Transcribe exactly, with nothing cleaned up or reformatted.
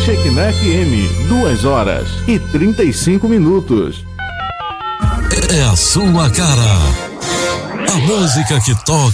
Shekinah F M, duas horas e trinta e cinco minutos. É a sua cara. A música que toca